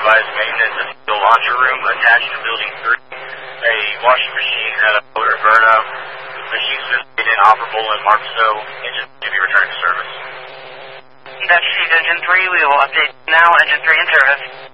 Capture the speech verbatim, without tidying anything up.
supervised maintenance of the laundry room attached to building three. A washing machine had a motor burnout. The machine's been made inoperable and marked so engine to be returned to service. That's Chief Engine three. We will update now. Engine three in service.